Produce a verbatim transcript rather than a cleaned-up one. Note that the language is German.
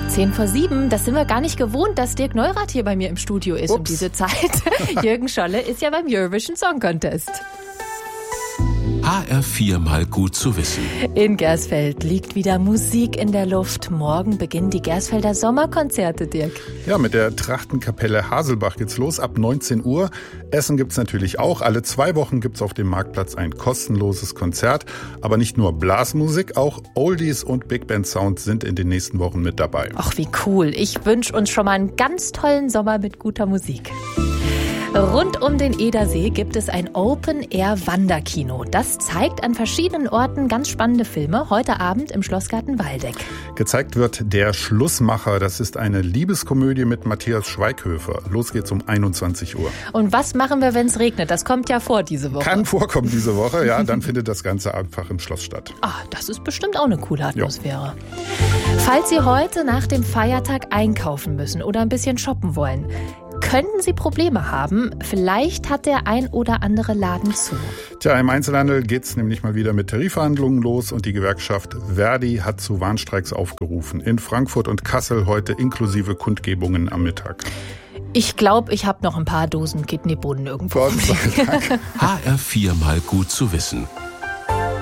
zehn vor sieben, das sind wir gar nicht gewohnt, dass Dirk Neurath hier bei mir im Studio ist Ups. um diese Zeit. Jürgen Scholle ist ja beim Eurovision Song Contest. H R vier mal gut zu wissen. In Gersfeld liegt wieder Musik in der Luft. Morgen beginnen die Gersfelder Sommerkonzerte, Dirk. Ja, mit der Trachtenkapelle Haselbach geht's los ab neunzehn Uhr. Essen gibt's natürlich auch. Alle zwei Wochen gibt's auf dem Marktplatz ein kostenloses Konzert. Aber nicht nur Blasmusik, auch Oldies und Big Band Sound sind in den nächsten Wochen mit dabei. Ach, wie cool. Ich wünsche uns schon mal einen ganz tollen Sommer mit guter Musik. Rund um den Edersee gibt es ein Open-Air-Wanderkino. Das zeigt an verschiedenen Orten ganz spannende Filme. Heute Abend im Schlossgarten Waldeck. Gezeigt wird Der Schlussmacher. Das ist eine Liebeskomödie mit Matthias Schweighöfer. Los geht's um einundzwanzig Uhr. Und was machen wir, wenn es regnet? Das kommt ja vor diese Woche. Kann vorkommen diese Woche, ja. Dann findet das Ganze einfach im Schloss statt. Ah, das ist bestimmt auch eine coole Atmosphäre. Jo. Falls Sie heute nach dem Feiertag einkaufen müssen oder ein bisschen shoppen wollen, könnten Sie Probleme haben. Vielleicht hat der ein oder andere Laden zu. Tja, im Einzelhandel geht's nämlich mal wieder mit Tarifverhandlungen los und die Gewerkschaft Verdi hat zu Warnstreiks aufgerufen. In Frankfurt und Kassel heute inklusive Kundgebungen am Mittag. Ich glaube, ich habe noch ein paar Dosen Kidneybohnen irgendwo. Gott sei Dank. H R vier mal gut zu wissen.